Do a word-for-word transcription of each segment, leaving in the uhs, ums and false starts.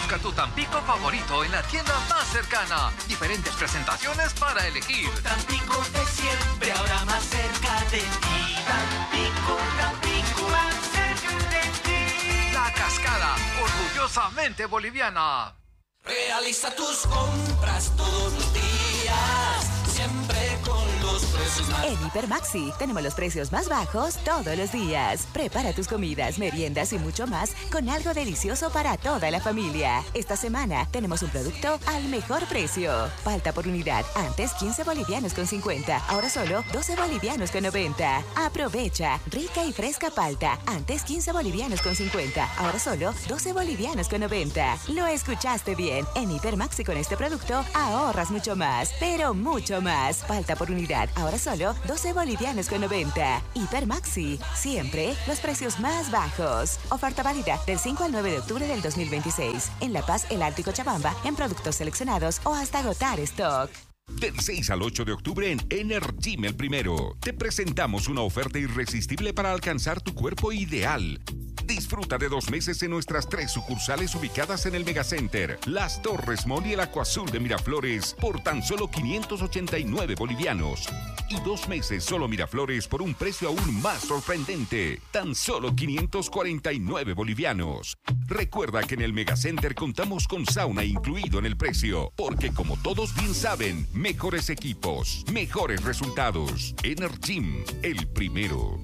Busca tu Tampico favorito en la tienda más cercana. Diferentes presentaciones para elegir. Tampico de siempre, ahora más cerca de ti. Tampico, Tampico, más cerca de ti. La Cascada, orgullosamente boliviana. Realiza tus compras todos los días, siempre con los precios más bajos. En Hipermaxi tenemos los precios más bajos todos los días. Prepara tus comidas, meriendas y mucho más con algo delicioso para toda la familia. Esta semana tenemos un producto al mejor precio. Palta por unidad, antes quince bolivianos con cincuenta, ahora solo doce bolivianos con noventa. Aprovecha, rica y fresca palta, antes quince bolivianos con cincuenta, ahora solo doce bolivianos con noventa. Lo escuchaste bien. En Hipermaxi con este producto ahorras mucho más, pero mucho más. Palta por unidad, ahora solo doce bolivianos con noventa. Hipermaxi, siempre los precios más bajos. Oferta válida del cinco al nueve de octubre del dos mil veintiséis. En La Paz, El Alto y Cochabamba, en productos seleccionados o hasta agotar stock. Del seis al ocho de octubre en Energym El Primero, te presentamos una oferta irresistible para alcanzar tu cuerpo ideal. Disfruta de dos meses en nuestras tres sucursales ubicadas en el Megacenter, Las Torres Mall y el Acuazul de Miraflores por tan solo quinientos ochenta y nueve bolivianos. Y dos meses solo Miraflores por un precio aún más sorprendente, tan solo quinientos cuarenta y nueve bolivianos. Recuerda que en el Megacenter contamos con sauna incluido en el precio, porque como todos bien saben, mejores equipos, mejores resultados. Energym, El Primero.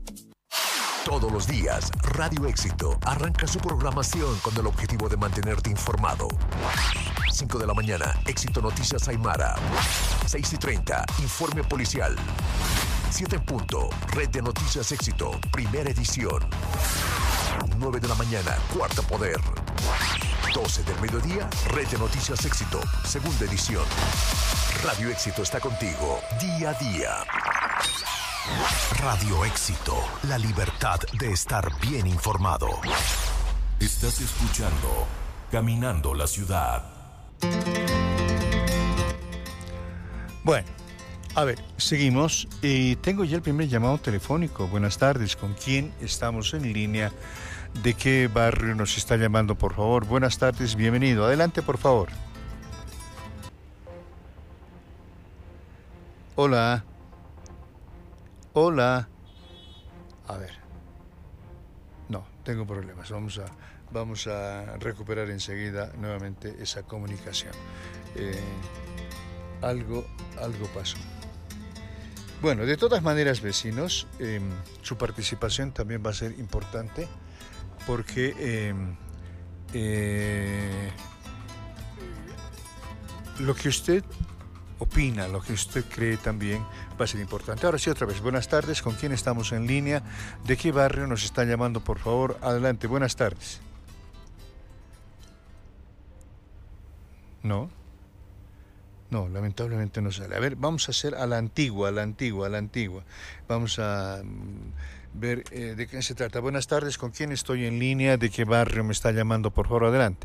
Todos los días, Radio Éxito arranca su programación con el objetivo de mantenerte informado. cinco de la mañana, Éxito Noticias Aymara. seis y treinta, Informe Policial. siete en punto, Red de Noticias Éxito, primera edición. nueve de la mañana, Cuarto Poder. doce del mediodía, Red de Noticias Éxito, segunda edición. Radio Éxito está contigo, día a día. Radio Éxito, la libertad de estar bien informado. Estás escuchando Caminando la Ciudad. Bueno, a ver, seguimos. Y tengo ya el primer llamado telefónico. Buenas tardes, ¿con quién estamos en línea? ¿De qué barrio nos está llamando, por favor? Buenas tardes, bienvenido. Adelante, por favor. Hola. Hola. A ver. No, tengo problemas. Vamos a, vamos a recuperar enseguida nuevamente esa comunicación. Eh, algo, algo pasó. Bueno, de todas maneras, vecinos, eh, su participación también va a ser importante porque eh, eh, lo que usted opina, lo que usted cree también va a ser importante. Ahora sí, otra vez, buenas tardes, ¿con quién estamos en línea? ¿De qué barrio nos está llamando, por favor? Adelante, buenas tardes. ¿No? No, lamentablemente no sale. A ver, vamos a hacer a la antigua, a la antigua, a la antigua. Vamos a um, ver eh, de qué se trata. Buenas tardes, ¿con quién estoy en línea? ¿De qué barrio me está llamando, por favor? Adelante.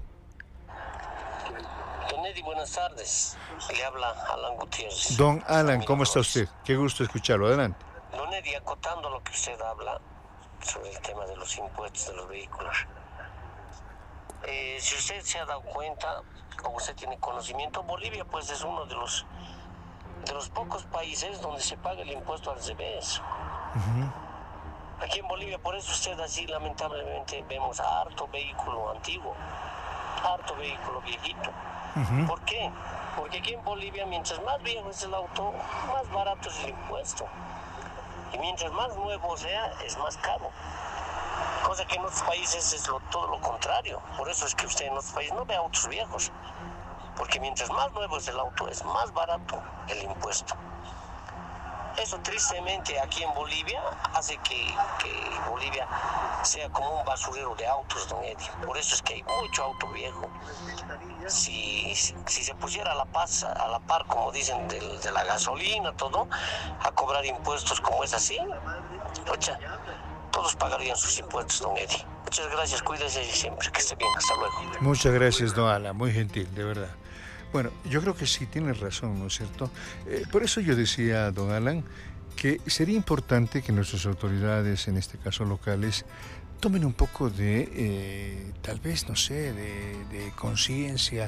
Don Eddie, buenas tardes. Le habla Alan Gutiérrez. Don Alan, ¿cómo está usted? Qué gusto escucharlo. Adelante. Don Eddie, acotando lo que usted habla sobre el tema de los impuestos de los vehículos. Eh, si usted se ha dado cuenta, o usted tiene conocimiento, Bolivia pues es uno de los de los pocos países donde se paga el impuesto al revés. Uh-huh. Aquí en Bolivia, por eso usted así lamentablemente vemos harto vehículo antiguo, harto vehículo viejito. Uh-huh. ¿Por qué? Porque aquí en Bolivia, mientras más viejo es el auto, más barato es el impuesto. Y mientras más nuevo sea, es más caro. Cosa que en otros países es lo, todo lo contrario. Por eso es que usted en otros países no ve autos viejos. Porque mientras más nuevo es el auto, es más barato el impuesto. Eso tristemente aquí en Bolivia hace que, que Bolivia sea como un basurero de autos, don Eddie. Por eso es que hay mucho auto viejo. Si, si, si se pusiera a la, paz, a la par, como dicen, de, de la gasolina, todo, a cobrar impuestos como es así, ocha, todos pagarían sus impuestos, don Eddie. Muchas gracias, cuídese siempre, que esté bien, hasta luego. Muchas gracias, don Alan, muy gentil, de verdad. Bueno, yo creo que sí, tiene razón, ¿no es cierto? Eh, por eso yo decía, don Alan, que sería importante que nuestras autoridades, en este caso locales, tomen un poco de, eh, tal vez, no sé, de, de conciencia,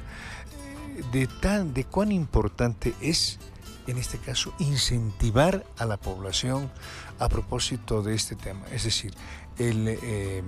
de, tan, de cuán importante es, en este caso, incentivar a la población a propósito de este tema. Es decir, el, eh,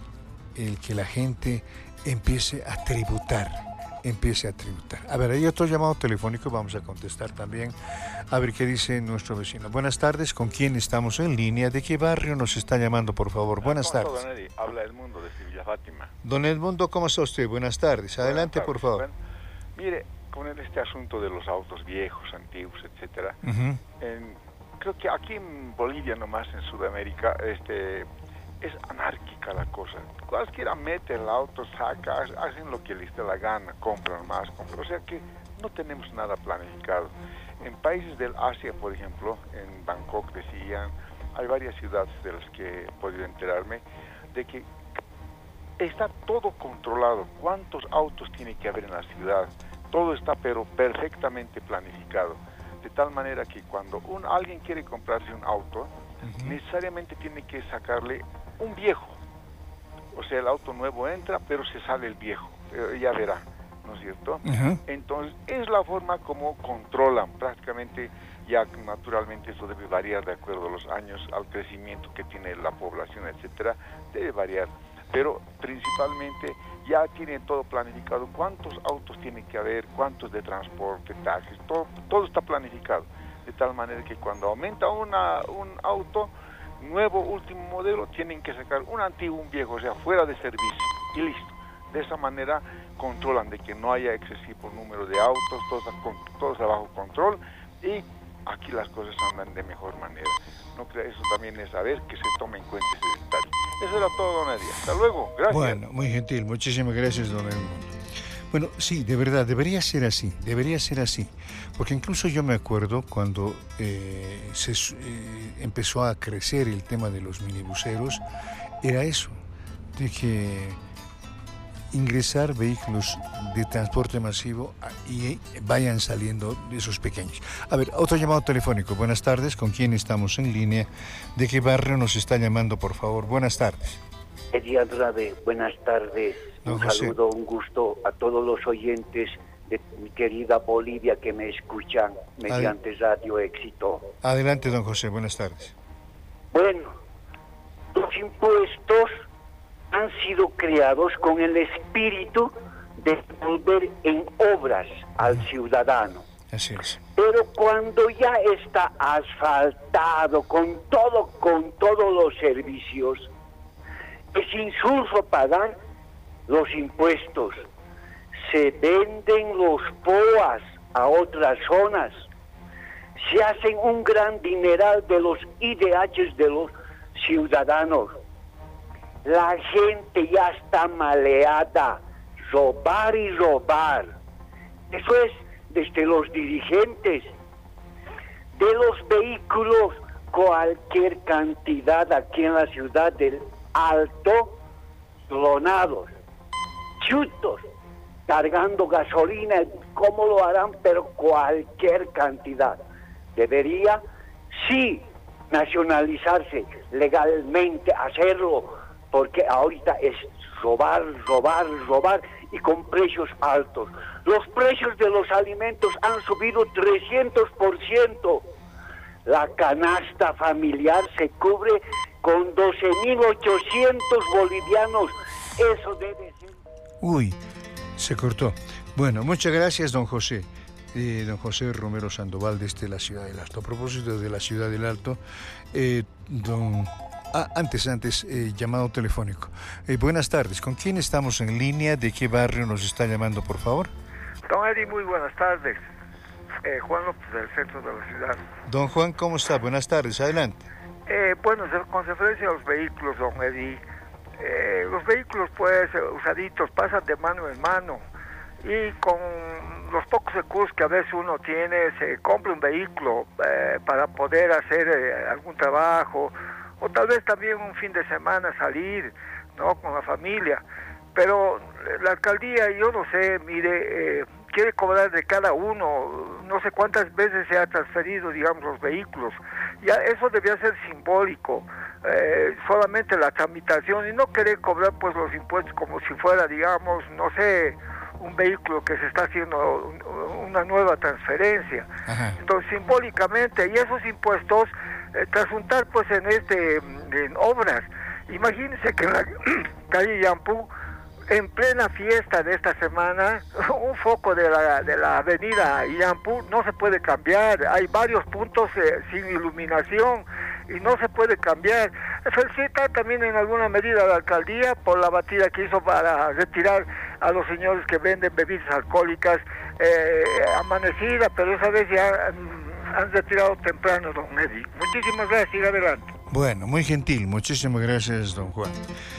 el que la gente empiece a tributar, empiece a tributar. A ver, hay otro llamado telefónico, vamos a contestar también, a ver qué dice nuestro vecino. Buenas tardes, ¿con quién estamos en línea? ¿De qué barrio nos está llamando, por favor? Buenas tardes. Don Eddie, habla Edmundo de Villa Fátima. Don Edmundo, ¿cómo está usted? Buenas tardes, adelante, Buenas tardes. por favor. Bueno, mire, con este asunto de los autos viejos, antiguos, etcétera, Uh-huh. en, creo que aquí en Bolivia nomás, en Sudamérica, este, es anárquica la cosa. Cualquiera mete el auto, saca, hacen lo que les dé la gana, compran más, compran. O sea que no tenemos nada planificado. En países del Asia, por ejemplo, en Bangkok decían, hay varias ciudades de las que he podido enterarme, de que está todo controlado. ¿Cuántos autos tiene que haber en la ciudad? Todo está pero perfectamente planificado. De tal manera que cuando un, alguien quiere comprarse un auto, uh-huh. necesariamente tiene que sacarle un viejo. O sea, el auto nuevo entra, pero se sale el viejo. Eh, ya verá, ¿no es cierto? Uh-huh. Entonces, es la forma como controlan prácticamente. Ya naturalmente eso debe variar de acuerdo a los años, al crecimiento que tiene la población, etcétera, debe variar. Pero principalmente ya tienen todo planificado, cuántos autos tiene que haber, cuántos de transporte, taxis, todo, todo está planificado. De tal manera que cuando aumenta una, un auto nuevo, último modelo, tienen que sacar un antiguo, un viejo, o sea, fuera de servicio, y listo. De esa manera controlan de que no haya excesivo número de autos, todo está, todo está bajo control, y aquí las cosas andan de mejor manera. No crea, eso también es saber que se tome en cuenta ese detalle. Eso era todo, don Eddie. Hasta luego. Gracias. Bueno, muy gentil. Muchísimas gracias, don Edmundo. Bueno, sí, de verdad, debería ser así. Debería ser así. Porque incluso yo me acuerdo cuando eh, se eh, empezó a crecer el tema de los minibuseros, era eso, de que ingresar vehículos de transporte masivo y vayan saliendo de esos pequeños. A ver, otro llamado telefónico. Buenas tardes, ¿con quién estamos en línea? ¿De qué barrio nos está llamando, por favor? Buenas tardes. Eddie Andrade, buenas tardes. Don un José. saludo, un gusto a todos los oyentes de mi querida Bolivia que me escuchan mediante Ad... Radio Éxito. Adelante, don José, buenas tardes. Bueno, los impuestos han sido creados con el espíritu de devolver en obras al ciudadano. Así es. Pero cuando ya está asfaltado con todo, con todos los servicios, es insulso pagar los impuestos. Se venden los P O As a otras zonas. Se hacen un gran dineral de los I D Hs de los ciudadanos. La gente ya está maleada, robar y robar. Eso es desde los dirigentes. De los vehículos, cualquier cantidad aquí en la ciudad del Alto, clonados, chutos, cargando gasolina, ¿cómo lo harán? Pero cualquier cantidad. Debería, sí, nacionalizarse legalmente, hacerlo, porque ahorita es robar, robar, robar y con precios altos. Los precios de los alimentos han subido trescientos por ciento. La canasta familiar se cubre con doce mil ochocientos bolivianos. Eso debe ser... Uy, se cortó. Bueno, muchas gracias, don José. Eh, don José Romero Sandoval desde la Ciudad del Alto. A propósito de la Ciudad del Alto, eh, don... Ah, antes, antes, eh, llamado telefónico. Eh, buenas tardes, ¿con quién estamos en línea? ¿De qué barrio nos está llamando, por favor? Don Eddie, muy buenas tardes. Eh, Juan López, del centro de la ciudad. Don Juan, ¿cómo está? Buenas tardes, adelante. Eh, bueno, con referencia a los vehículos, don Eddie, eh, los vehículos, pues, usaditos, pasan de mano en mano. Y con los pocos recursos que a veces uno tiene, se compra un vehículo eh, para poder hacer eh, algún trabajo, o tal vez también un fin de semana salir, ¿no?, con la familia. pero la alcaldía, yo no sé, mire, eh, quiere cobrar de cada uno, no sé cuántas veces se ha transferido, digamos, los vehículos. Ya eso debía ser simbólico, eh, solamente la tramitación y no querer cobrar pues los impuestos como si fuera, digamos, no sé, un vehículo que se está haciendo una nueva transferencia. Ajá. Entonces, simbólicamente, y esos impuestos, eh, trasuntar pues en este en obras. Imagínense que en la calle Yambú, en plena fiesta de esta semana, un foco de la, de la avenida Yambú no se puede cambiar. Hay varios puntos eh, sin iluminación y no se puede cambiar. Felicita también en alguna medida a la alcaldía por la batida que hizo para retirar a los señores que venden bebidas alcohólicas eh, amanecida, pero esa vez ya mm, han retirado temprano, don Eddie. Muchísimas gracias, siga adelante. Bueno, muy gentil, muchísimas gracias, don Juan.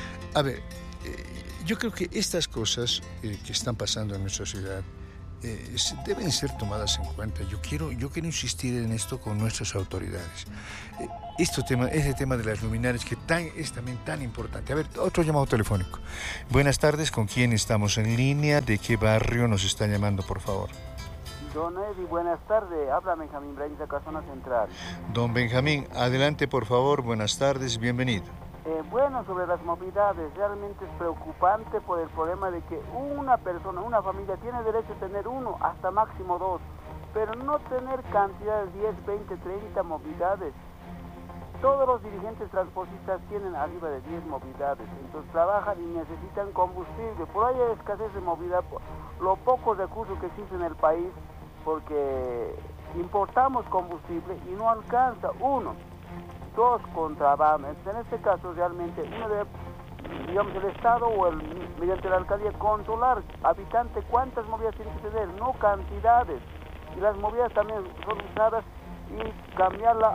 A ver, eh, yo creo que estas cosas eh, que están pasando en nuestra ciudad eh, deben ser tomadas en cuenta. Yo quiero, yo quiero insistir en esto con nuestras autoridades. Eh, este tema, ese tema de las luminarias que tan, es también tan importante. A ver, otro llamado telefónico. Buenas tardes, ¿con quién estamos en línea? ¿De qué barrio nos está llamando, por favor? Don Eddie, buenas tardes. Habla Benjamín Brañiza, Casona Central. Don Benjamín, adelante, por favor. Buenas tardes, bienvenido. Eh, bueno, sobre las movilidades, realmente es preocupante por el problema de que una persona, una familia, tiene derecho a tener uno, hasta máximo dos, pero no tener cantidades, diez, veinte, treinta movilidades. Todos los dirigentes transportistas tienen arriba de diez movilidades, entonces trabajan y necesitan combustible. Por ahí hay escasez de movilidad, los pocos recursos que existen en el país, porque importamos combustible y no alcanza, uno. Dos, contrabando. En este caso, realmente, uno debe, digamos, el Estado o el, mediante la alcaldía, controlar habitante cuántas movilidades tiene que tener, no cantidades. Y las movilidades también son usadas y cambiarla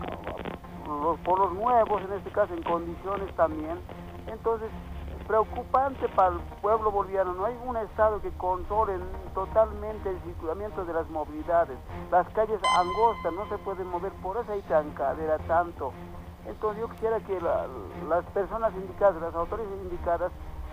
los, por los nuevos, en este caso, en condiciones también. Entonces, preocupante para el pueblo boliviano. No hay un Estado que controle totalmente el circulamiento de las movilidades. Las calles angostas, no se pueden mover, por eso hay trancadera tanto. Entonces yo quisiera que la, las personas indicadas, las autoridades indicadas,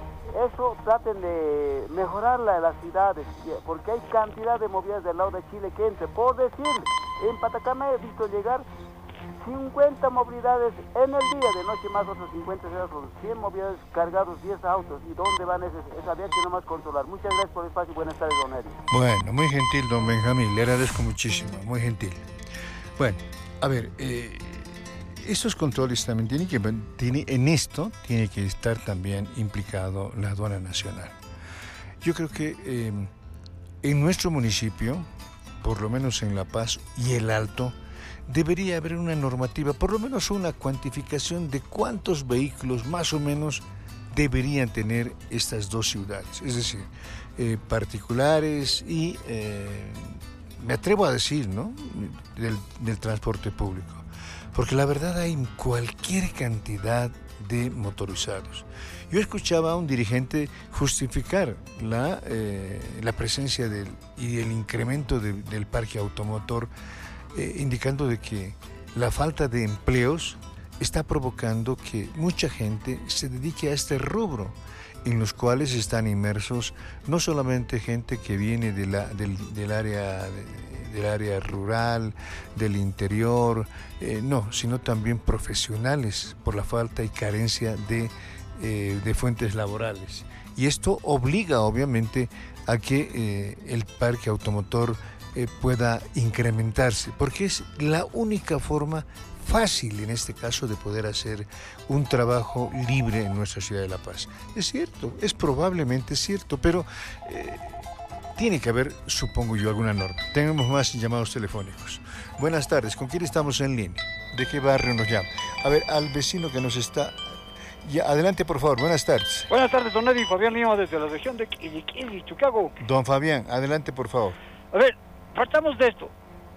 eso traten de mejorarla en las ciudades, porque hay cantidad de movilidades del lado de Chile que entre. Por decir, en Patacama he visto llegar cincuenta movilidades en el día, de noche más otros cincuenta, son cien movilidades cargados, diez autos. ¿Y dónde van esas? Esa vía que no más controlar. Muchas gracias por el espacio y buenas tardes, don Eddie. Bueno, muy gentil, don Benjamín, le agradezco muchísimo, muy gentil. Bueno, a ver, eh, estos controles también tienen que, tiene, en esto tiene que estar también implicado la aduana nacional. Yo creo que eh, en nuestro municipio, por lo menos en La Paz y El Alto, debería haber una normativa, por lo menos una cuantificación de cuántos vehículos más o menos deberían tener estas dos ciudades, es decir, eh, particulares y, eh, me atrevo a decir, ¿no?, del, del transporte público, porque la verdad hay cualquier cantidad de motorizados. Yo escuchaba a un dirigente justificar la, eh, la presencia del, y el incremento de, del parque automotor, Eh, indicando de que la falta de empleos está provocando que mucha gente se dedique a este rubro, en los cuales están inmersos no solamente gente que viene de la, del, del, área, de, del área rural, del interior, eh, no, sino también profesionales por la falta y carencia de, eh, de fuentes laborales. Y esto obliga obviamente a que eh, el parque automotor Eh, pueda incrementarse, porque es la única forma fácil en este caso de poder hacer un trabajo libre en nuestra ciudad de La Paz. Es cierto, es probablemente cierto, pero eh, tiene que haber, supongo yo, alguna norma. Tenemos más llamados telefónicos. Buenas tardes, ¿con quién estamos en línea? ¿De qué barrio nos llama? A ver, al vecino que nos está... Ya, adelante, por favor, buenas tardes. Buenas tardes, don Eddie, Fabián Lima, desde la región de Iquiqui, Chicago. Don Fabián, adelante, por favor. A ver, partamos de esto.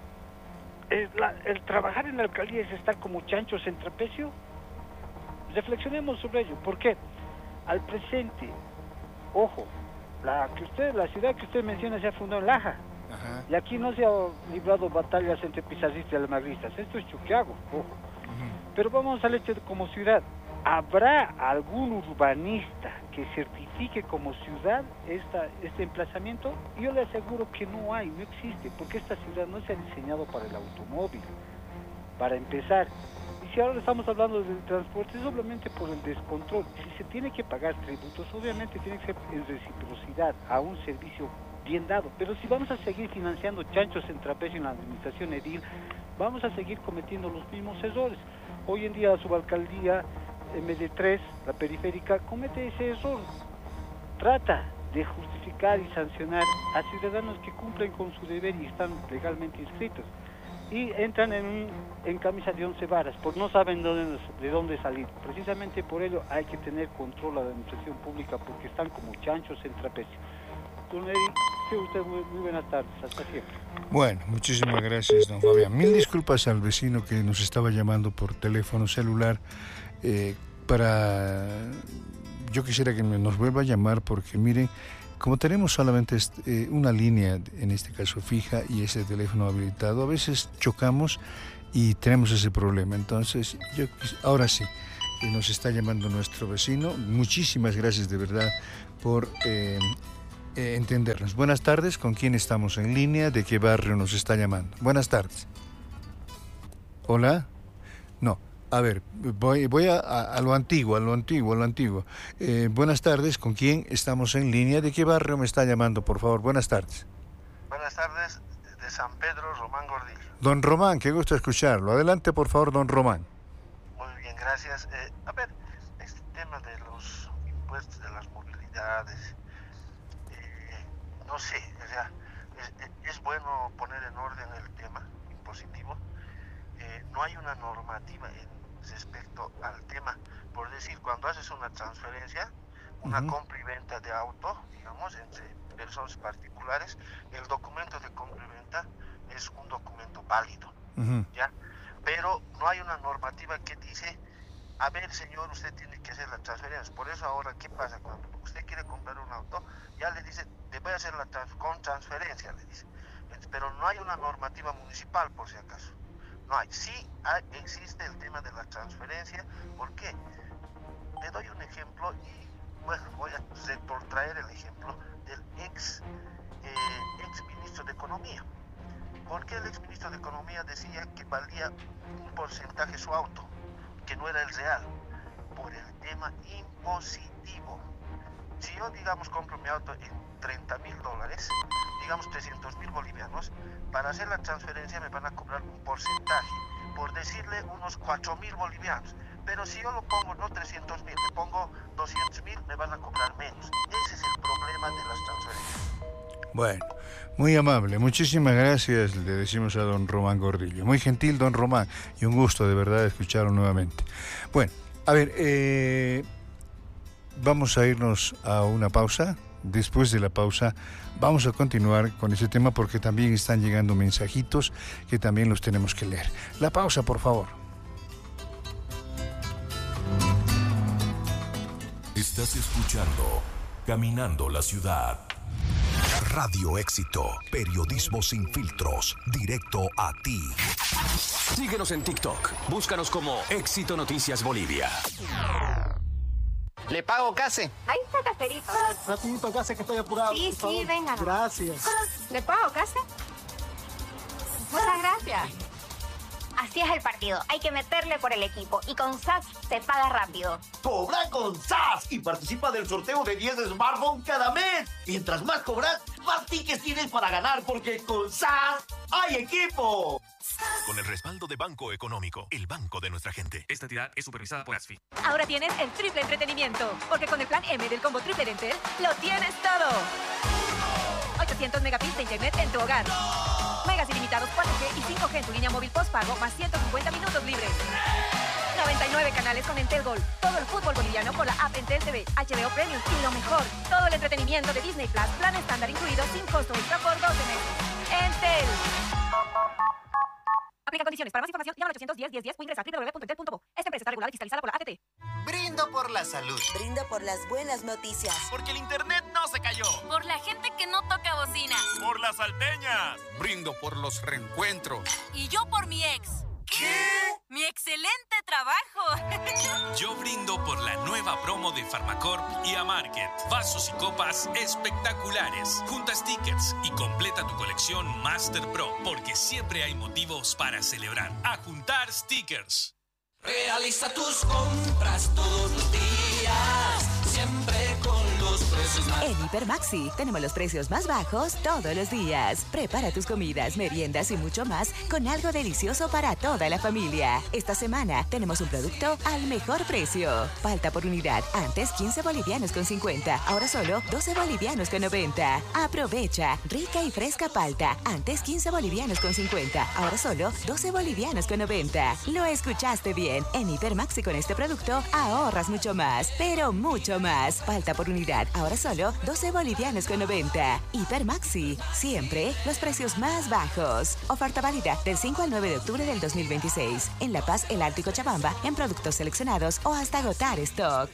¿El, la, el trabajar en la alcaldía es estar como chanchos en trapecio? Reflexionemos sobre ello. ¿Por qué? Al presente, ojo, la que usted, la ciudad que usted menciona se ha fundado en Laja. Ajá. Y aquí no se han librado batallas entre pizarristas y almagristas. Esto es Chuquiago, ojo. Uh-huh. Pero vamos al hecho de como ciudad. ¿Habrá algún urbanista que certifique como ciudad esta, este emplazamiento? Yo le aseguro que no hay, no existe, porque esta ciudad no se ha diseñado para el automóvil, para empezar. Y si ahora estamos hablando del transporte, es obviamente por el descontrol. Si se tiene que pagar tributos, obviamente tiene que ser en reciprocidad a un servicio bien dado. Pero si vamos a seguir financiando chanchos en trapecio en la administración edil, vamos a seguir cometiendo los mismos errores. Hoy en día la subalcaldía M D tres, la periférica, comete ese error. Trata de justificar y sancionar a ciudadanos que cumplen con su deber y están legalmente inscritos. Y entran en, un, en camisa de once varas, porque no saben dónde, de dónde salir. Precisamente por ello hay que tener control a la administración pública, porque están como chanchos en trapecio. Don Eddie, sí, usted muy, muy buenas tardes, hasta siempre. Bueno, muchísimas gracias, don Fabián. Mil disculpas al vecino que nos estaba llamando por teléfono celular. Eh, para yo quisiera que nos vuelva a llamar, porque miren, como tenemos solamente este, eh, una línea, en este caso fija, y ese teléfono habilitado, a veces chocamos y tenemos ese problema. Entonces, yo ahora sí, eh, nos está llamando nuestro vecino. Muchísimas gracias de verdad por eh, eh, entendernos. Buenas tardes, ¿con quién estamos en línea? ¿De qué barrio nos está llamando? Buenas tardes. ¿Hola? No. A ver, voy, voy a, a, a lo antiguo, a lo antiguo, a lo antiguo. Eh, buenas tardes, ¿con quién estamos en línea? ¿De qué barrio me está llamando, por favor? Buenas tardes. Buenas tardes, de San Pedro, Román Gordillo. Don Román, qué gusto escucharlo. Adelante, por favor, don Román. Muy bien, gracias. Eh, a ver, este tema de los impuestos de las movilidades, eh, no sé, o sea, es, es bueno poner en orden el tema impositivo. Eh, no hay una normativa en respecto al tema. Por decir, cuando haces una transferencia, una uh-huh. compra y venta de auto, digamos, entre personas particulares, el documento de compra y venta es un documento válido, uh-huh. ¿ya? Pero no hay una normativa que dice, a ver, señor, usted tiene que hacer la transferencia. Por eso ahora, ¿qué pasa? Cuando usted quiere comprar un auto, ya le dice, te voy a hacer la trans- con transferencia, le dice. Pero no hay una normativa municipal, por si acaso. No hay. Sí hay, existe el tema de la transferencia. ¿Por qué? Le doy un ejemplo y, bueno, voy a retrotraer el ejemplo del ex, eh, ex ministro de Economía. Porque el ex ministro de Economía decía que valía un porcentaje su auto, que no era el real, por el tema impositivo. Si yo, digamos, compro mi auto en treinta mil dólares, digamos trescientos mil bolivianos, para hacer la transferencia me van a cobrar un porcentaje, por decirle unos cuatro mil bolivianos. Pero si yo lo pongo no trescientos mil, le pongo doscientos mil, me van a cobrar menos. Ese es el problema de las transferencias. Bueno, muy amable, muchísimas gracias, le decimos a don Román Gordillo. Muy gentil, don Román, y un gusto de verdad escucharlo nuevamente. Bueno, a ver, eh, vamos a irnos a una pausa. Después de la pausa vamos a continuar con ese tema, porque también están llegando mensajitos que también los tenemos que leer. La pausa, por favor. Estás escuchando Caminando la Ciudad. Radio Éxito, periodismo sin filtros, directo a ti. Síguenos en TikTok, búscanos como Éxito Noticias Bolivia. Le pago, Case. Ahí está, Caserito. Rapidito, Case, que estoy apurado. Sí, sí, venga. Gracias. ¿Le pago, Case? Muchas gracias. Así es el partido. Hay que meterle por el equipo. Y con S A S se paga rápido. Cobra con S A S y participa del sorteo de diez smartphones cada mes. Mientras más cobras, más tickets tienes para ganar, porque con S A S hay equipo. Con el respaldo de Banco Económico, el banco de nuestra gente. Esta entidad es supervisada por ASFI. Ahora tienes el triple entretenimiento, porque con el plan M del combo triple de Entel, lo tienes todo. ochocientos megabits de internet en tu hogar. Megas ilimitados cuatro G y cinco G en tu línea móvil postpago, más ciento cincuenta minutos libres. noventa y nueve canales con Entel Gold. Todo el fútbol boliviano con la app Entel T V, H B O Premium y lo mejor, todo el entretenimiento de Disney Plus, plan estándar incluido sin costo extra por doce meses. Entel. Aplica condiciones. Para más información, llama al ochocientos diez, diez, diez o ingresa a doble u doble u doble u punto entel punto co. Esta empresa está regulada y fiscalizada por la A T T. Brindo por la salud. Brindo por las buenas noticias. Porque el internet no se cayó. Por la gente que no toca bocina. Por las salteñas. Brindo por los reencuentros. Y yo por mi ex. ¿Qué? ¡Mi excelente trabajo! Yo brindo por la nueva promo de Farmacorp y Amarket. Vasos y copas espectaculares. Junta stickers y completa tu colección Master Pro, porque siempre hay motivos para celebrar. A juntar stickers. Realiza tus compras todos los días, siempre con los precios más. En Hipermaxi tenemos los precios más bajos todos los días. Prepara tus comidas, meriendas y mucho más con algo delicioso para toda la familia. Esta semana tenemos un producto al mejor precio. Palta por unidad, antes quince bolivianos con cincuenta, ahora solo doce bolivianos con noventa. Aprovecha, rica y fresca palta, antes quince bolivianos con cincuenta, ahora solo doce bolivianos con noventa. Lo escuchaste bien. En Hipermaxi con este producto ahorras mucho más, pero mucho más. Palta por unidad, ahora solo doce bolivianos con noventa. Hipermaxi, siempre los precios más bajos. Oferta válida del cinco al nueve de octubre del dos mil veintiséis. En La Paz, El Alto y Cochabamba, en productos seleccionados o hasta agotar stock.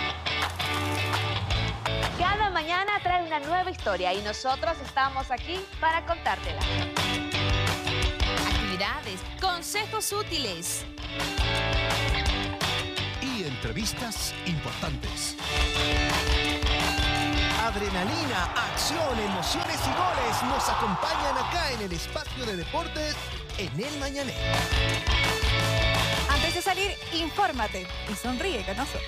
Cada mañana trae una nueva historia y nosotros estamos aquí para contártela. Actividades, consejos útiles y entrevistas importantes. Adrenalina, acción, emociones y goles nos acompañan acá en el espacio de deportes en El Mañanero. Antes de salir, infórmate y sonríe con nosotros.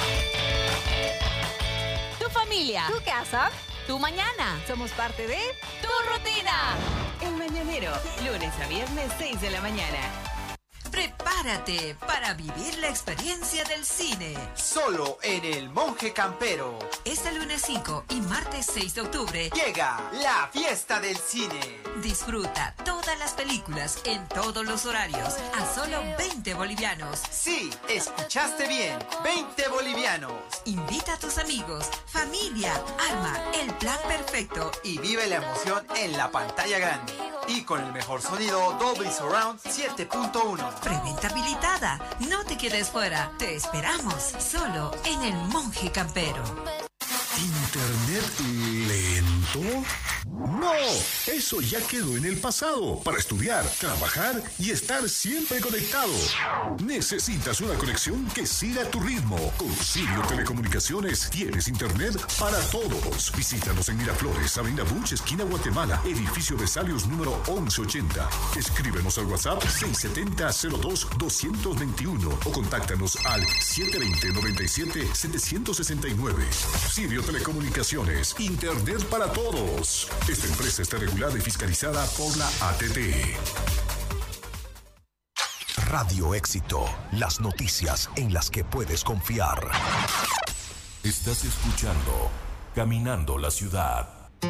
Tu familia, tu casa, tu mañana. Somos parte de tu rutina. El Mañanero, lunes a viernes, seis de la mañana. Prepárate para vivir la experiencia del cine. Solo en El Monje Campero. Este lunes cinco y martes seis de octubre llega la fiesta del cine. Disfruta todas las películas en todos los horarios a solo veinte bolivianos. Sí, escuchaste bien, veinte bolivianos. Invita a tus amigos, familia, arma el plan perfecto y vive la emoción en la pantalla grande. Y con el mejor sonido Dolby Surround siete punto uno. Preventa habilitada. No te quedes fuera. Te esperamos solo en El Monje Campero. ¿Internet lento? No, eso ya quedó en el pasado. Para estudiar, trabajar y estar siempre conectado. Necesitas una conexión que siga tu ritmo. Con Sirio Telecomunicaciones tienes internet para todos. Visítanos en Miraflores, Avenida Buch, esquina Guatemala, edificio Vesalios número once ochenta. Escríbenos al WhatsApp seis siete cero cero dos dos dos uno o contáctanos al siete dos cero nueve siete siete seis nueve. Sirio Telecomunicaciones, internet para todos. Esta empresa está regulada y fiscalizada por la A T T. Radio Éxito, las noticias en las que puedes confiar. Estás escuchando Caminando la Ciudad.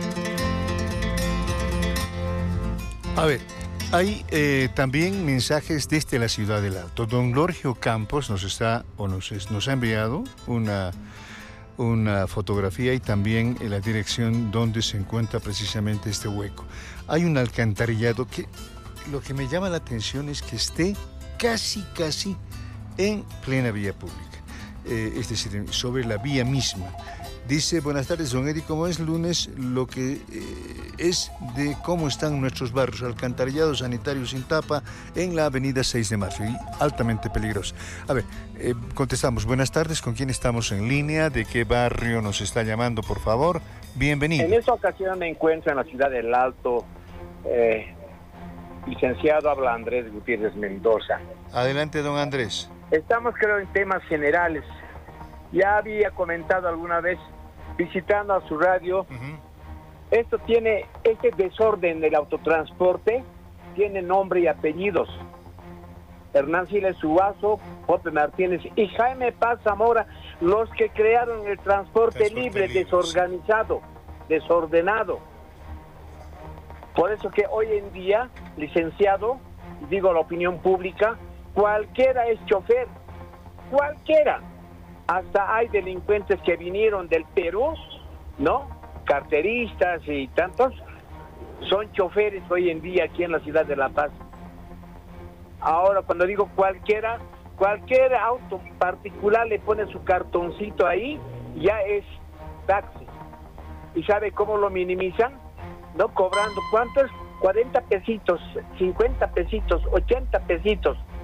A ver, hay eh, también mensajes desde la ciudad del Alto. Don Lorgio Campos nos está o nos, nos ha enviado una una fotografía y también en la dirección donde se encuentra precisamente este hueco. Hay un alcantarillado que lo que me llama la atención es que esté casi, casi en plena vía pública, eh, es decir, sobre la vía misma. Dice, buenas tardes, don Eddie, como es lunes, lo que eh, es de cómo están nuestros barrios, alcantarillado sanitario sin tapa en la avenida seis de marzo y altamente peligroso. A ver, eh, contestamos, buenas tardes, ¿con quién estamos en línea? ¿De qué barrio nos está llamando, por favor? Bienvenido. En esta ocasión me encuentro en la ciudad del Alto. Eh, licenciado, habla Andrés Gutiérrez Mendoza. Adelante, don Andrés. Estamos, creo, en temas generales. Ya había comentado alguna vez, visitando a su radio, uh-huh. Esto tiene, este desorden del autotransporte tiene nombre y apellidos. Hernán Siles Suazo, Pope Martínez y Jaime Paz Zamora, los que crearon el transporte, transporte libre, libre, desorganizado, desordenado. Por eso que hoy en día, licenciado, digo la opinión pública, cualquiera es chofer, cualquiera. Hasta hay delincuentes que vinieron del Perú, ¿no? Carteristas y tantos, son choferes hoy en día aquí en la ciudad de La Paz. Ahora, cuando digo cualquiera, cualquier auto particular le pone su cartoncito ahí, ya es taxi. ¿Y sabe cómo lo minimizan? ¿No? Cobrando, ¿cuántos? cuarenta pesitos, cincuenta pesitos, ochenta pesitos.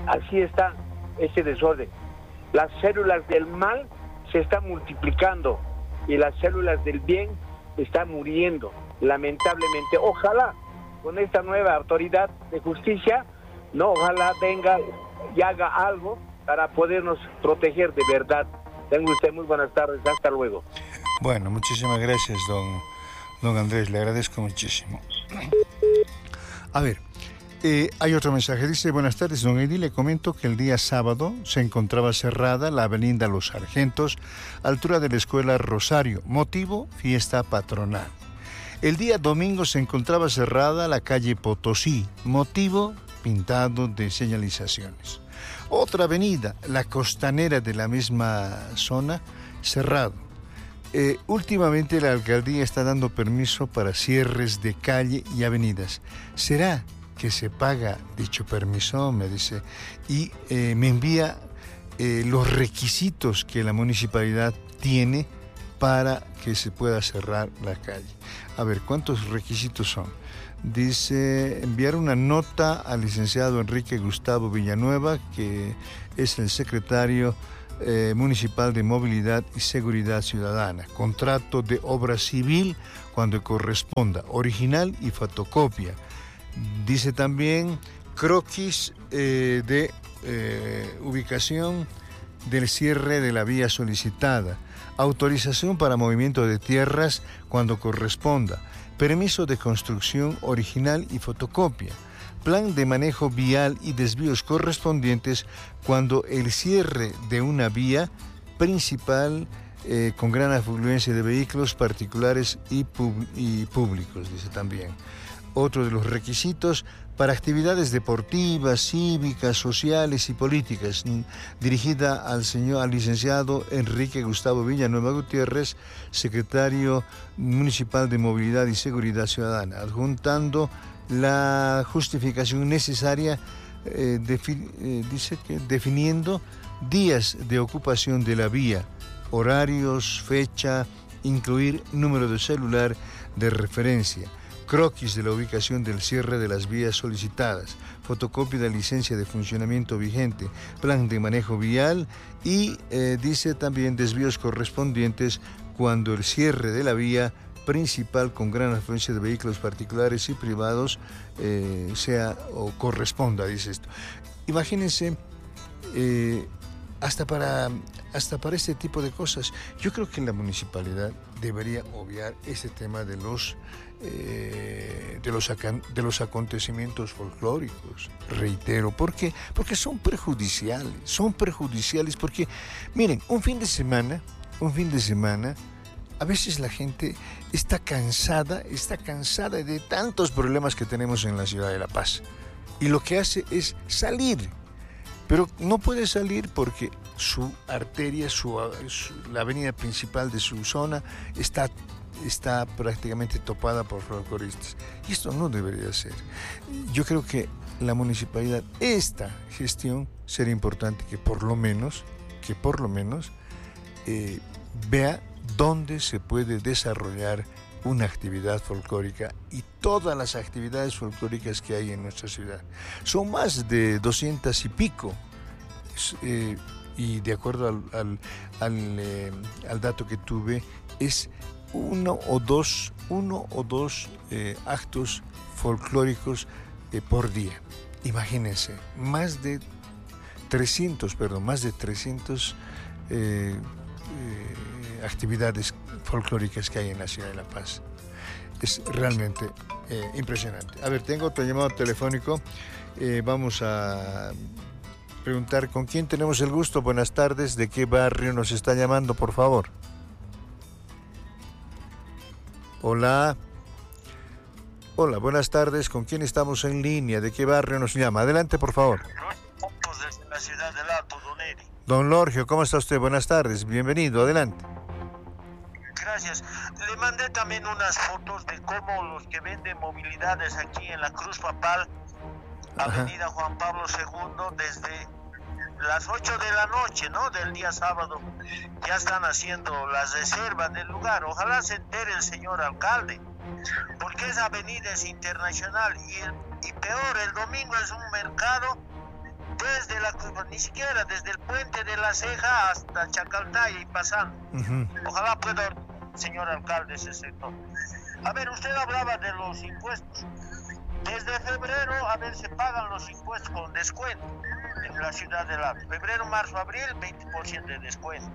Así está ese desorden. Las células del mal se están multiplicando y las células del bien están muriendo, lamentablemente. Ojalá con esta nueva autoridad de justicia, no, ojalá venga y haga algo para podernos proteger de verdad. Tenga usted muy buenas tardes, hasta luego. Bueno, muchísimas gracias, don, don Andrés, le agradezco muchísimo. A ver, eh, hay otro mensaje, dice: buenas tardes, don Eddie, le comento que el día sábado se encontraba cerrada la avenida Los Sargentos, altura de la escuela Rosario, motivo fiesta patronal. El día domingo se encontraba cerrada la calle Potosí, motivo pintado de señalizaciones. Otra avenida, la costanera de la misma zona, cerrado. Eh, últimamente la alcaldía está dando permiso para cierres de calle y avenidas. ¿Será que se paga dicho permiso? Me dice. Y eh, me envía eh, los requisitos que la municipalidad tiene para que se pueda cerrar la calle. A ver, ¿cuántos requisitos son? Dice: enviar una nota al licenciado Enrique Gustavo Villanueva, que es el secretario eh, municipal de Movilidad y Seguridad Ciudadana. Contrato de obra civil cuando corresponda, original y fotocopia. Dice también croquis eh, de eh, ubicación del cierre de la vía solicitada. Autorización para movimiento de tierras cuando corresponda. Permiso de construcción original y fotocopia. Plan de manejo vial y desvíos correspondientes cuando el cierre de una vía principal eh, con gran afluencia de vehículos particulares y, pub- y públicos, dice también. Otro de los requisitos: para actividades deportivas, cívicas, sociales y políticas, dirigida al señor, al licenciado Enrique Gustavo Villanueva Gutiérrez, secretario municipal de Movilidad y Seguridad Ciudadana, adjuntando la justificación necesaria, eh, defi- eh, dice que definiendo días de ocupación de la vía, horarios, fecha, incluir número de celular de referencia. Croquis de la ubicación del cierre de las vías solicitadas, fotocopia de licencia de funcionamiento vigente, plan de manejo vial y eh, dice también desvíos correspondientes cuando el cierre de la vía principal con gran afluencia de vehículos particulares y privados eh, sea o corresponda, dice esto. Imagínense, eh, hasta para, hasta para este tipo de cosas, yo creo que la municipalidad debería obviar este tema de los Eh, de los, de los acontecimientos folclóricos, reitero, porque, porque son perjudiciales, son perjudiciales porque, miren, un fin de semana, un fin de semana, a veces la gente está cansada, está cansada de tantos problemas que tenemos en la ciudad de La Paz, y lo que hace es salir, pero no puede salir porque su arteria, su, su, la avenida principal de su zona está está prácticamente topada por folcloristas. Y esto no debería ser. Yo creo que la municipalidad, esta gestión, sería importante que por lo menos, que por lo menos, eh, vea dónde se puede desarrollar una actividad folclórica y todas las actividades folclóricas que hay en nuestra ciudad. Son más de doscientas y pico. Eh, y de acuerdo al, al, al, eh, al dato que tuve, es uno o dos, uno o dos eh, actos folclóricos eh, por día. Imagínense, más de trescientos, perdón, más de trescientas eh, eh, actividades folclóricas que hay en la ciudad de La Paz. Es realmente eh, impresionante. A ver, tengo otro llamado telefónico. Eh, vamos a preguntar con quién tenemos el gusto. Buenas tardes, ¿de qué barrio nos está llamando, por favor? Hola. Hola, buenas tardes. ¿Con quién estamos en línea? ¿De qué barrio nos llama? Adelante, por favor. Desde la ciudad del Alto, don Eri. Don Lorgio, ¿cómo está usted? Buenas tardes. Bienvenido. Adelante. Gracias. Le mandé también unas fotos de cómo los que venden movilidades aquí en la Cruz Papal, Avenida Ajá. Juan Pablo segundo, desde las ocho de la noche, ¿no?, del día sábado, ya están haciendo las reservas del lugar. Ojalá se entere el señor alcalde, porque esa avenida es internacional y, el, y peor, el domingo es un mercado desde la, ni siquiera desde el puente de la Ceja hasta Chacaltaya y pasando. Uh-huh. Ojalá pueda, señor alcalde, ese sector. A ver, usted hablaba de los impuestos. Desde febrero, a ver, se pagan los impuestos con descuento en la ciudad del Alto. Febrero, marzo, abril, veinte por ciento de descuento.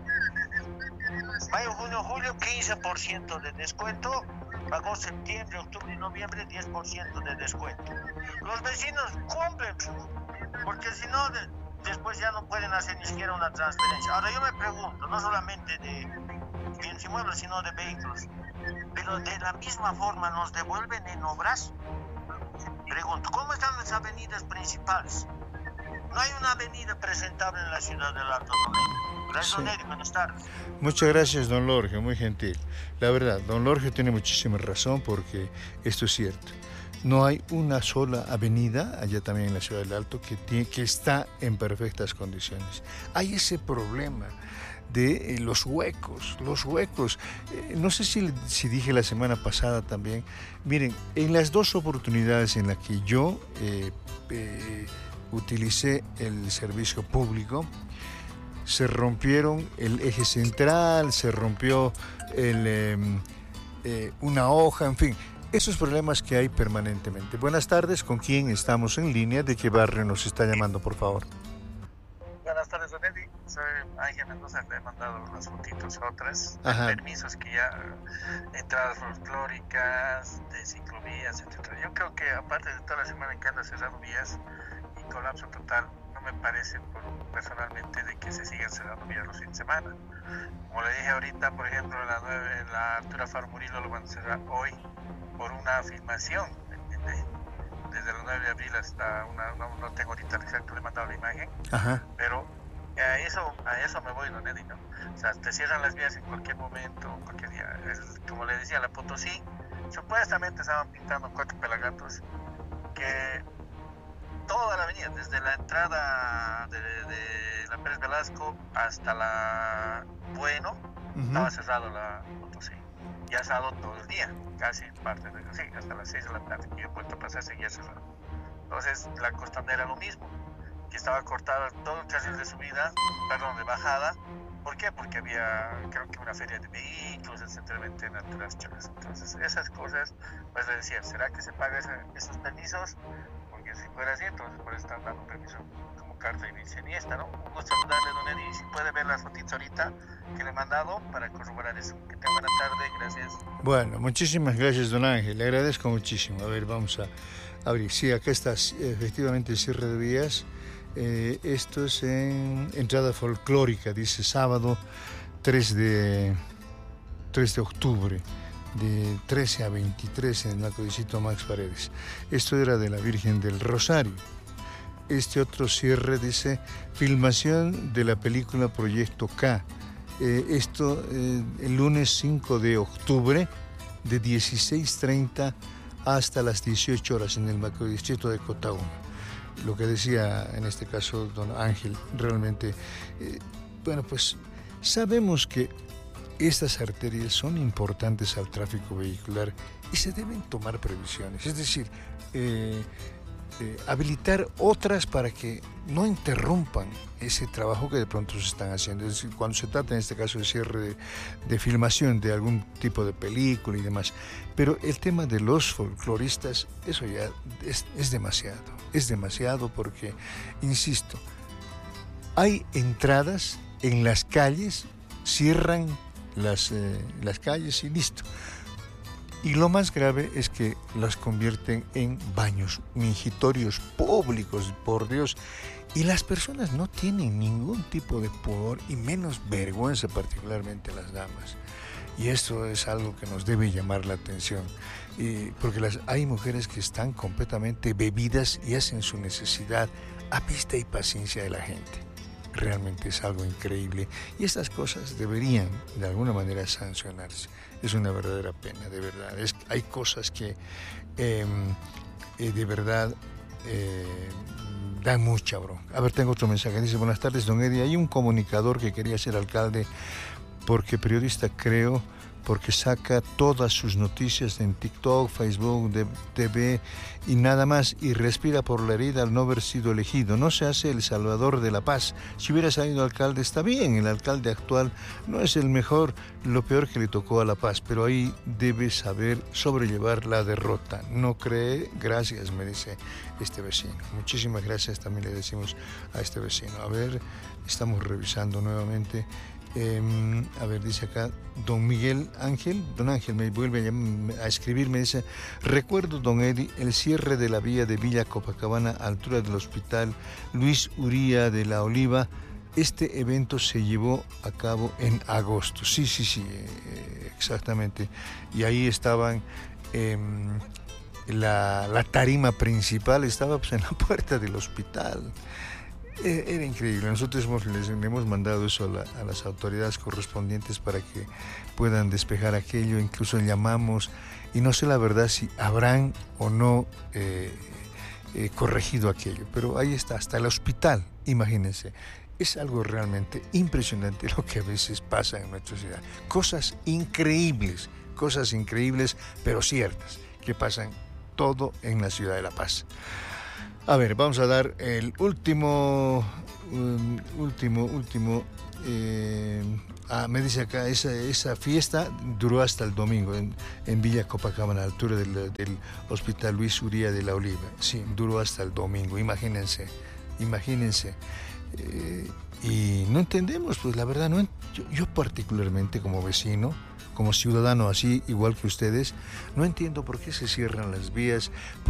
Mayo, junio, julio, quince por ciento de descuento. Agosto, septiembre, octubre y noviembre, diez por ciento de descuento. Los vecinos cumplen, porque si no, de, después ya no pueden hacer ni siquiera una transferencia. Ahora yo me pregunto, no solamente de bienes inmuebles, sino de vehículos, pero de la misma forma nos devuelven en obras. Pregunto, ¿cómo están las avenidas principales? No hay una avenida presentable en la ciudad del Alto. Gracias, sí. Don Eddie, buenas tardes. Muchas gracias, don Lorge, muy gentil. La verdad, don Lorge tiene muchísima razón porque esto es cierto. No hay una sola avenida, allá también en la ciudad del Alto, que, tiene, que está en perfectas condiciones. Hay ese problema de eh, los huecos, los huecos. Eh, no sé si, si dije la semana pasada también. Miren, en las dos oportunidades en las que yo eh, eh, utilicé el servicio público, se rompieron el eje central, se rompió el, eh, eh, una hoja, en fin, esos problemas que hay permanentemente. Buenas tardes, ¿con quién estamos en línea? ¿De qué barrio nos está llamando, por favor? Buenas tardes, don Eddie. Soy Ángel Mendoza, le he mandado las fotitos otras, Ajá. permisos que ya, entradas folclóricas, de ciclovías, etcétera. Yo creo que aparte de toda la semana en que anda cerrando vías y colapso total, no me parece por, personalmente de que se sigan cerrando vías los fines de semana. Como le dije ahorita, por ejemplo, en la, nueve, en la altura Faro Murillo lo van a cerrar hoy por una filmación, ¿entiendes? Desde el nueve de abril hasta una, no, no tengo ahorita exacto, le he mandado la imagen. Ajá. Pero a eso, a eso me voy, don Eddie, ¿no? O sea, te cierran las vías en cualquier momento, cualquier día. Es, como le decía, la Potosí, supuestamente estaban pintando cuatro pelagatos que toda la avenida, desde la entrada de, de, de la Pérez Velasco hasta la Bueno, uh-huh. estaba cerrado la Potosí. Ya ha estado todo el día, casi parte de sí, hasta las seis de la tarde, y he vuelto a pasar, seguía cerrado. Entonces, la costanera lo mismo, que estaba cortada todo el carril de subida, perdón, de bajada. ¿Por qué? Porque había, creo que una feria de vehículos, etcétera, en alturas cholas. Entonces, esas cosas, pues le decía, ¿será que se pagan esos permisos? Porque si fuera así, entonces por eso están dando permiso como carta de inicia, ¿no? Un gusto saludarle, don Eddie, si puede ver las fotitos ahorita que le he mandado para corroborar eso. Que tenga buena tarde, gracias. Bueno, muchísimas gracias, don Ángel, le agradezco muchísimo. A ver, vamos a abrir. Sí, acá está efectivamente el cierre de vías. Eh, esto es en entrada folclórica, dice sábado tres de octubre, de trece a veintitrés en el Codicito Max Paredes. Esto era de la Virgen del Rosario. Este otro cierre dice filmación de la película Proyecto K. Eh, esto eh, el lunes cinco de octubre de dieciséis treinta hasta las dieciocho horas en el macrodistrito de Cotahuma. Lo que decía en este caso don Ángel, realmente, eh, bueno, pues sabemos que estas arterias son importantes al tráfico vehicular y se deben tomar previsiones, es decir, eh, eh, habilitar otras para que no interrumpan ese trabajo que de pronto se están haciendo. Es decir, cuando se trata en este caso de cierre de, de filmación de algún tipo de película y demás. Pero el tema de los folcloristas, eso ya es, es demasiado, es demasiado porque, insisto, hay entradas en las calles, cierran las, eh, las calles y listo. Y lo más grave es que las convierten en baños mingitorios públicos, por Dios. Y las personas no tienen ningún tipo de pudor y menos vergüenza, particularmente las damas. Y esto es algo que nos debe llamar la atención. Y porque las, hay mujeres que están completamente bebidas y hacen su necesidad a vista y paciencia de la gente. Realmente es algo increíble. Y estas cosas deberían, de alguna manera, sancionarse. Es una verdadera pena, de verdad. Es, hay cosas que eh, eh, de verdad eh, dan mucha bronca. A ver, tengo otro mensaje. Dice, buenas tardes, don Eddie. Hay un comunicador que quería ser alcalde porque periodista, creo, porque saca todas sus noticias en TikTok, Facebook, de, T V y nada más, y respira por la herida al no haber sido elegido. No se hace el salvador de la paz. Si hubiera salido alcalde está bien, el alcalde actual no es el mejor, lo peor que le tocó a La Paz, pero ahí debe saber sobrellevar la derrota. No cree, gracias, me dice este vecino. Muchísimas gracias también le decimos a este vecino. A ver, estamos revisando nuevamente. Eh, a ver, dice acá don Miguel Ángel, don Ángel me vuelve a, llamar, a escribir, me dice: recuerdo, don Eddie, el cierre de la vía de Villa Copacabana a altura del hospital Luis Uría de la Oliva. Este evento se llevó a cabo en agosto. Sí, sí, sí, eh, exactamente. Y ahí estaban, eh, la, la tarima principal estaba pues, en la puerta del hospital. Era increíble. Nosotros hemos, les hemos mandado eso a, la, a las autoridades correspondientes para que puedan despejar aquello. Incluso llamamos y no sé la verdad si habrán o no eh, eh, corregido aquello. Pero ahí está, hasta el hospital, imagínense. Es algo realmente impresionante lo que a veces pasa en nuestra ciudad. Cosas increíbles, cosas increíbles, pero ciertas, que pasan todo en la ciudad de La Paz. A ver, vamos a dar el último, um, último, último. Eh, ah, me dice acá, esa, esa fiesta duró hasta el domingo en, en Villa Copacabana, a la altura del, del Hospital Luis Uría de la Oliva. Sí, duró hasta el domingo, imagínense, imagínense. Eh, y no entendemos, pues la verdad, no, yo, yo particularmente como vecino, como ciudadano así, igual que ustedes, no entiendo por qué se cierran las vías.